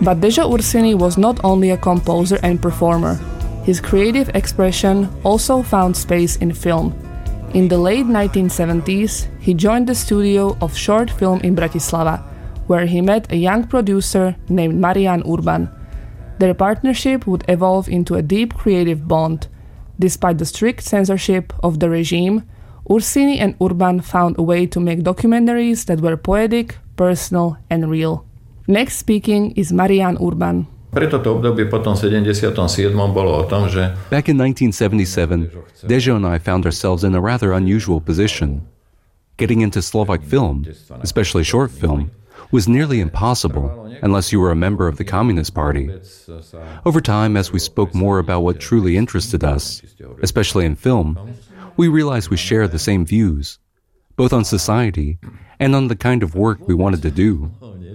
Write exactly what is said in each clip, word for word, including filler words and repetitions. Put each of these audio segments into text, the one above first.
But Dejo Ursini was not only a composer and performer. His creative expression also found space in film. In the late nineteen seventies, he joined the studio of Short Film in Bratislava, where he met a young producer named Marián Urban. Their partnership would evolve into a deep creative bond. Despite the strict censorship of the regime, Ursini and Urban found a way to make documentaries that were poetic, personal, and real. Next speaking is Marián Urban. Back in nineteen seventy-seven, Dejo and I found ourselves in a rather unusual position. Getting into Slovak film, especially short film, was nearly impossible unless you were a member of the Communist Party. Over time, as we spoke more about what truly interested us, especially in film, we realized we shared the same views, both on society and on the kind of work we wanted to do.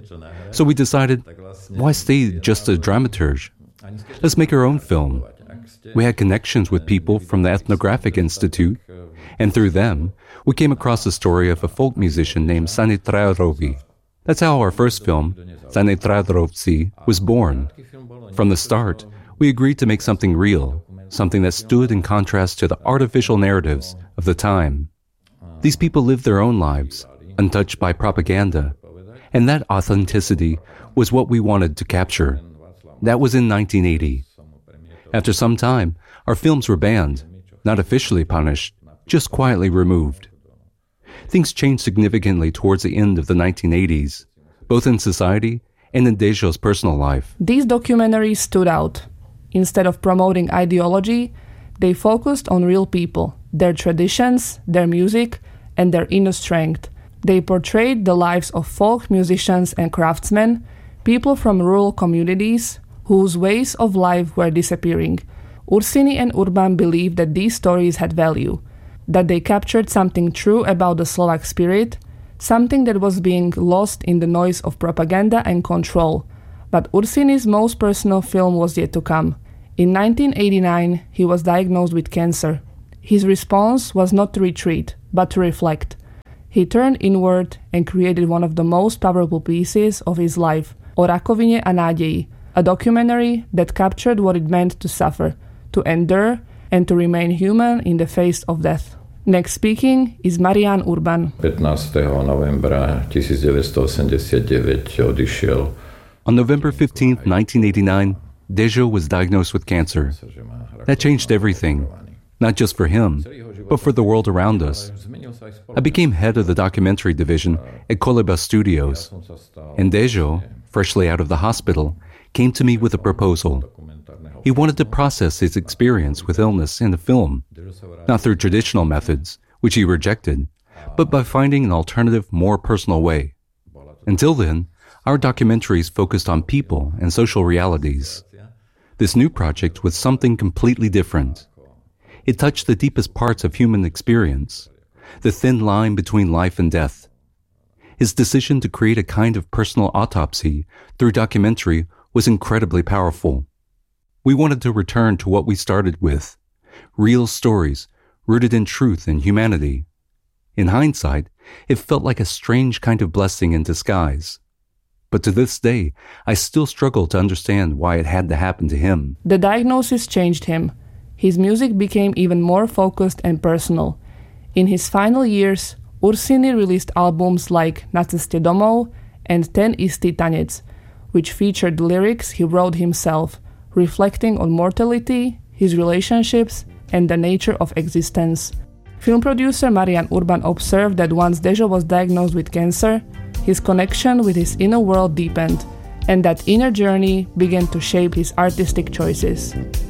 So we decided, why stay just a dramaturge? Let's make our own film. We had connections with people from the Ethnographic Institute, and through them, we came across the story of a folk musician named Sani Trajarovi. That's how our first film, Sani Trajarovci, was born. From the start, we agreed to make something real, something that stood in contrast to the artificial narratives of the time. These people lived their own lives, untouched by propaganda, and that authenticity was what we wanted to capture. That was in nineteen eighty. After some time, our films were banned, not officially punished, just quietly removed. Things changed significantly towards the end of the nineteen eighties, both in society and in Dejo's personal life. These documentaries stood out. Instead of promoting ideology, they focused on real people, their traditions, their music, and their inner strength. They portrayed the lives of folk musicians and craftsmen, people from rural communities whose ways of life were disappearing. Ursini and Urban believed that these stories had value, that they captured something true about the Slovak spirit, something that was being lost in the noise of propaganda and control. But Ursini's most personal film was yet to come. In nineteen eighty-nine, he was diagnosed with cancer. His response was not to retreat, but to reflect. He turned inward and created one of the most powerful pieces of his life, O rakovine a nádeji, a documentary that captured what it meant to suffer, to endure, and to remain human in the face of death. Next speaking is Marián Urban. pätnásteho novembra devätnásťstoosemdesiatdeväť odišiel. On November fifteenth, nineteen eighty-nine, Dejo was diagnosed with cancer. That changed everything, not just for him, but for the world around us. I became head of the documentary division at Koleba Studios, and Dejo, freshly out of the hospital, came to me with a proposal. He wanted to process his experience with illness in a film, not through traditional methods, which he rejected, but by finding an alternative, more personal way. Until then, our documentaries focused on people and social realities. This new project was something completely different. It touched the deepest parts of human experience, the thin line between life and death. His decision to create a kind of personal autopsy through documentary was incredibly powerful. We wanted to return to what we started with, real stories rooted in truth and humanity. In hindsight, it felt like a strange kind of blessing in disguise. But to this day, I still struggle to understand why it had to happen to him. The diagnosis changed him. His music became even more focused and personal. In his final years, Ursini released albums like Na ceste domov and Ten istý tanec, which featured lyrics he wrote himself, reflecting on mortality, his relationships, and the nature of existence. Film producer Marián Urban observed that once Dejo was diagnosed with cancer, his connection with his inner world deepened, and that inner journey began to shape his artistic choices.